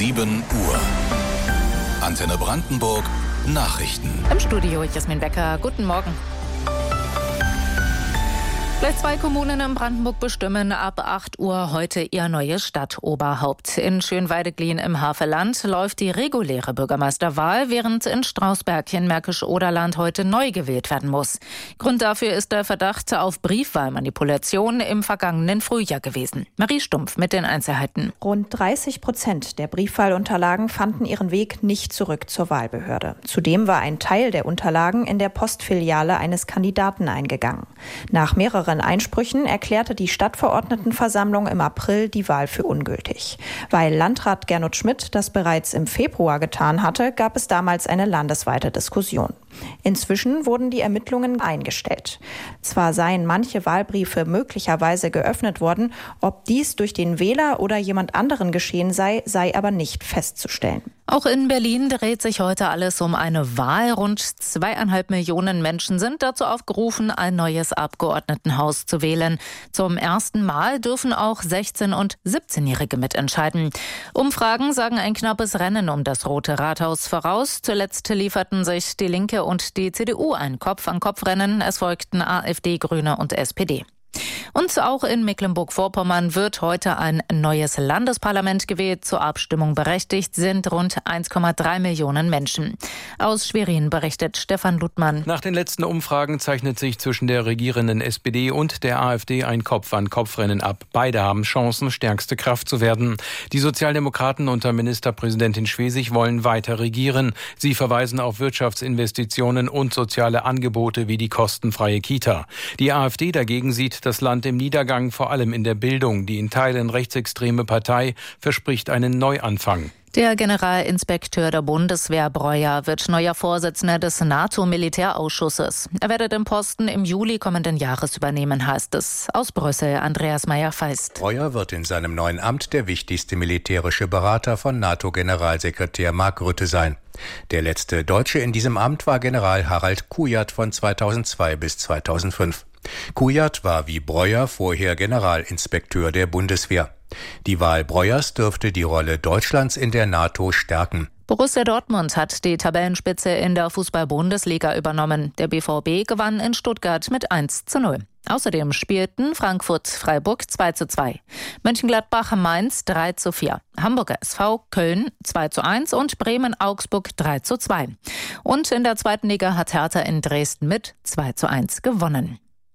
7 Uhr. Antenne Brandenburg, Nachrichten. Im Studio Jasmin Becker. Guten Morgen. Gleich 2 Kommunen in Brandenburg bestimmen ab 8 Uhr heute ihr neues Stadtoberhaupt. In Schönweideglien im Havelland läuft die reguläre Bürgermeisterwahl, während in Strausberg in Märkisch-Oderland heute neu gewählt werden muss. Grund dafür ist der Verdacht auf Briefwahlmanipulation im vergangenen Frühjahr gewesen. Marie Stumpf mit den Einzelheiten. Rund 30% der Briefwahlunterlagen fanden ihren Weg nicht zurück zur Wahlbehörde. Zudem war ein Teil der Unterlagen in der Postfiliale eines Kandidaten eingegangen. Nach mehreren Einsprüchen erklärte die Stadtverordnetenversammlung im April die Wahl für ungültig. Weil Landrat Gernot Schmidt das bereits im Februar getan hatte, gab es damals eine landesweite Diskussion. Inzwischen wurden die Ermittlungen eingestellt. Zwar seien manche Wahlbriefe möglicherweise geöffnet worden, ob dies durch den Wähler oder jemand anderen geschehen sei aber nicht festzustellen. Auch in Berlin dreht sich heute alles um eine Wahl. Rund 2,5 Millionen Menschen sind dazu aufgerufen, ein neues Abgeordnetenhaus zu wählen. Zum ersten Mal dürfen auch 16- und 17-Jährige mitentscheiden. Umfragen sagen ein knappes Rennen um das Rote Rathaus voraus. Zuletzt lieferten sich die Linke und die CDU ein Kopf-an-Kopf-Rennen. Es folgten AfD, Grüne und SPD. Und auch in Mecklenburg-Vorpommern wird heute ein neues Landesparlament gewählt. Zur Abstimmung berechtigt sind rund 1,3 Millionen Menschen. Aus Schwerin berichtet Stefan Ludmann. Nach den letzten Umfragen zeichnet sich zwischen der regierenden SPD und der AfD ein Kopf-an-Kopf-Rennen ab. Beide haben Chancen, stärkste Kraft zu werden. Die Sozialdemokraten unter Ministerpräsidentin Schwesig wollen weiter regieren. Sie verweisen auf Wirtschaftsinvestitionen und soziale Angebote wie die kostenfreie Kita. Die AfD dagegen sieht das Land im Niedergang, vor allem in der Bildung. Die in Teilen rechtsextreme Partei verspricht einen Neuanfang. Der Generalinspekteur der Bundeswehr Breuer wird neuer Vorsitzender des NATO-Militärausschusses. Er werde den Posten im Juli kommenden Jahres übernehmen, heißt es. Aus Brüssel, Andreas Meyer-Feist. Breuer wird in seinem neuen Amt der wichtigste militärische Berater von NATO-Generalsekretär Mark Rutte sein. Der letzte Deutsche in diesem Amt war General Harald Kujat von 2002 bis 2005. Kujat war wie Breuer vorher Generalinspekteur der Bundeswehr. Die Wahl Breuers dürfte die Rolle Deutschlands in der NATO stärken. Borussia Dortmund hat die Tabellenspitze in der Fußball-Bundesliga übernommen. Der BVB gewann in Stuttgart mit 1:0. Außerdem spielten Frankfurt-Freiburg 2:2, Mönchengladbach-Mainz 3:4, Hamburger SV Köln 2:1 und Bremen-Augsburg 3:2. Und in der zweiten Liga hat Hertha in Dresden mit 2:1 gewonnen.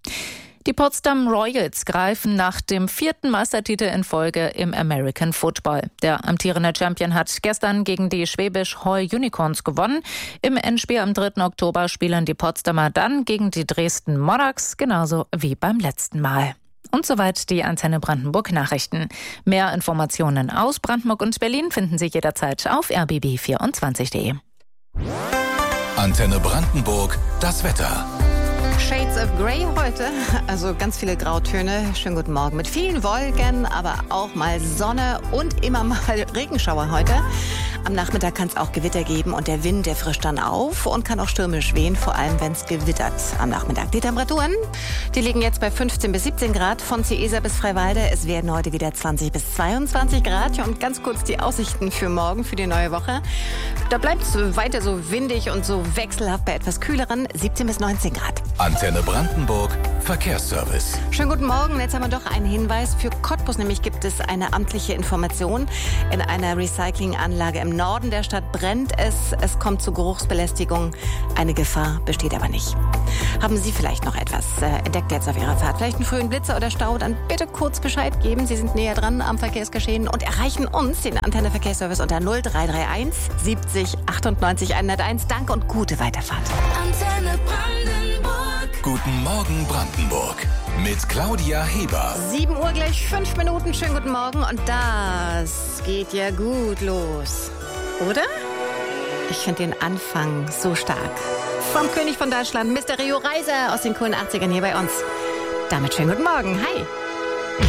Die Potsdam Royals greifen nach dem 4. Meistertitel in Folge im American Football. Der amtierende Champion hat gestern gegen die Schwäbisch Hall Unicorns gewonnen. Im Endspiel am 3. Oktober spielen die Potsdamer dann gegen die Dresden Monarchs, genauso wie beim letzten Mal. Und soweit die Antenne Brandenburg Nachrichten. Mehr Informationen aus Brandenburg und Berlin finden Sie jederzeit auf rbb24.de. Antenne Brandenburg, das Wetter. Shades of Grey heute, also ganz viele Grautöne. Schönen guten Morgen mit vielen Wolken, aber auch mal Sonne und immer mal Regenschauer heute. Am Nachmittag kann es auch Gewitter geben und der Wind, der frischt dann auf und kann auch stürmisch wehen, vor allem wenn es gewittert am Nachmittag. Die Temperaturen, die liegen jetzt bei 15 bis 17 Grad von Ciesa bis Freiwalde. Es werden heute wieder 20 bis 22 Grad. Ja, und ganz kurz die Aussichten für morgen, für die neue Woche. Da bleibt es weiter so windig und so wechselhaft bei etwas kühleren 17 bis 19 Grad. Antenne Brandenburg, Verkehrsservice. Schönen guten Morgen. Jetzt haben wir doch einen Hinweis für Cottbus. Nämlich gibt es eine amtliche Information. In einer Recyclinganlage im Norden der Stadt brennt es. Es kommt zu Geruchsbelästigung. Eine Gefahr besteht aber nicht. Haben Sie vielleicht noch etwas entdeckt jetzt auf Ihrer Fahrt? Vielleicht einen frühen Blitzer oder Stau? Dann bitte kurz Bescheid geben. Sie sind näher dran am Verkehrsgeschehen und erreichen uns, den Antenne Verkehrsservice, unter 0331 70 98 101. Danke und gute Weiterfahrt. Antenne Brandenburg. Guten Morgen Brandenburg. Mit Claudia Heber. 7 Uhr gleich 5 Minuten. Schönen guten Morgen. Und das geht ja gut los. Oder? Ich finde den Anfang so stark. Vom König von Deutschland, Mr. Rio Reiser aus den coolen 80ern hier bei uns. Damit schönen guten Morgen. Hi.